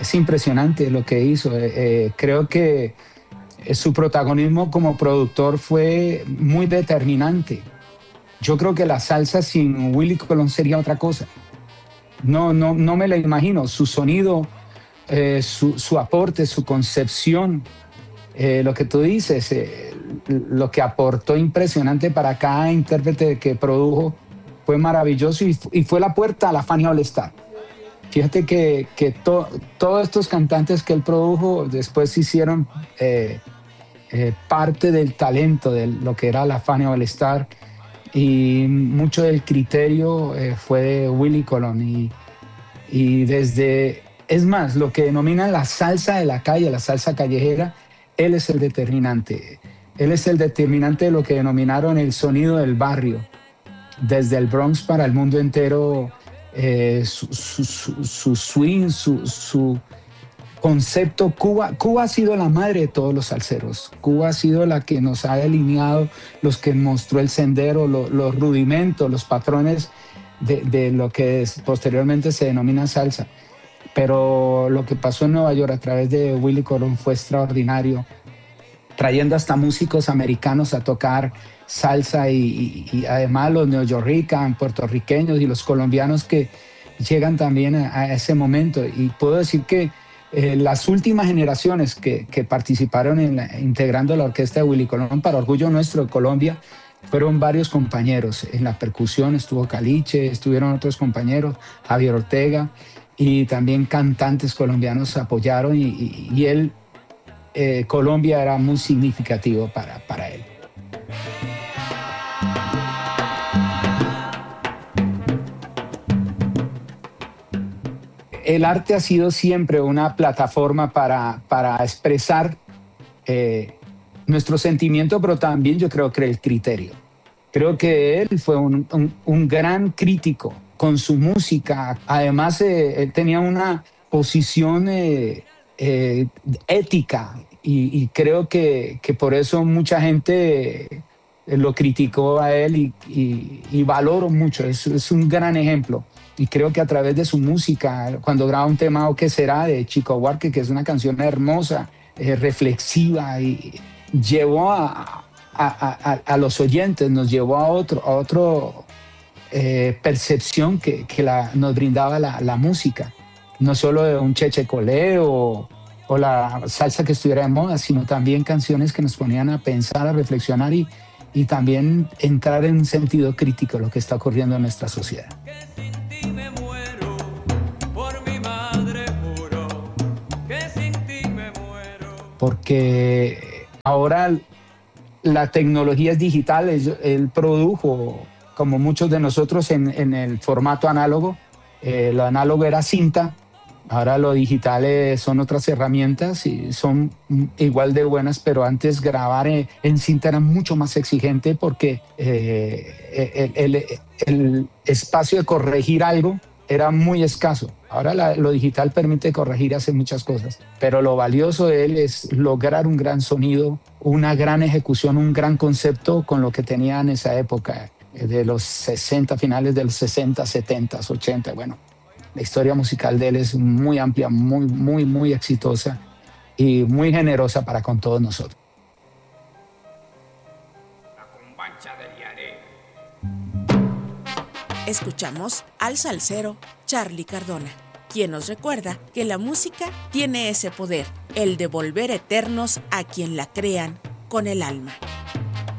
Es impresionante lo que hizo. Creo que su protagonismo como productor fue muy determinante. Yo creo que la salsa sin Willie Colón sería otra cosa. No me la imagino. Su sonido, su aporte, su concepción, lo que tú dices, lo que aportó impresionante para cada intérprete que produjo fue maravilloso y fue la puerta a la Fania All Star. Fíjate que todos estos cantantes que él produjo después hicieron parte del talento de lo que era la Fania All Star, y mucho del criterio fue de Willie Colón. Y desde, es más, lo que denominan la salsa de la calle, la salsa callejera, él es el determinante. Él es el determinante de lo que denominaron el sonido del barrio. Desde el Bronx para el mundo entero, su swing, su concepto. Cuba ha sido la madre de todos los salseros. Cuba ha sido la que nos ha delineado, los que mostró el sendero, los rudimentos, los patrones de lo que posteriormente se denomina salsa. Pero lo que pasó en Nueva York a través de Willie Colón fue extraordinario, trayendo hasta músicos americanos a tocar salsa y además los neoyorricanos, puertorriqueños y los colombianos que llegan también a ese momento. Y puedo decir que las últimas generaciones que participaron integrando la orquesta de Willie Colón, para orgullo nuestro de Colombia, fueron varios compañeros. En la percusión estuvo Caliche, estuvieron otros compañeros, Javier Ortega, y también cantantes colombianos apoyaron, y él, Colombia era muy significativo para él. El arte ha sido siempre una plataforma para expresar nuestro sentimiento, pero también yo creo que el criterio. Creo que él fue un gran crítico con su música. Además, él tenía una posición ética, y creo que por eso mucha gente lo criticó a él, y valoro mucho. Es un gran ejemplo. Y creo que a través de su música, cuando graba un tema ¿O qué será? De Chico Buarque, que es una canción hermosa, reflexiva, y llevó a los oyentes, nos llevó a otro percepción que nos brindaba la música. No solo de un Cheche Colé o la salsa que estuviera de moda, sino también canciones que nos ponían a pensar, a reflexionar y también entrar en un sentido crítico de lo que está ocurriendo en nuestra sociedad. Porque ahora la tecnología es digital. Él produjo, como muchos de nosotros, en el formato análogo. Lo análogo era cinta, ahora lo digital son otras herramientas y son igual de buenas, pero antes grabar en cinta era mucho más exigente, porque el espacio de corregir algo era muy escaso. Ahora lo digital permite corregir, hacer muchas cosas, pero lo valioso de él es lograr un gran sonido, una gran ejecución, un gran concepto con lo que tenía en esa época de los 60, finales de los 60, 70, 80. Bueno, la historia musical de él es muy amplia, muy exitosa y muy generosa para con todos nosotros. Escuchamos al salsero Charly Cardona, quien nos recuerda que la música tiene ese poder, el de volver eternos a quien la crean con el alma.